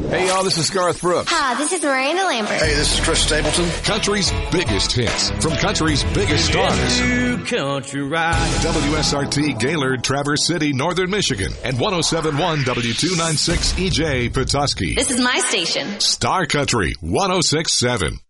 Hey, y'all, this is Garth Brooks. Hi, this is Miranda Lambert. Hey, this is Chris Stapleton. Country's biggest hits from country's biggest stars. Country ride. WSRT Gaylord, Traverse City, Northern Michigan, and 107.1 W296 EJ Petoskey. This is my station. Star Country 106.7.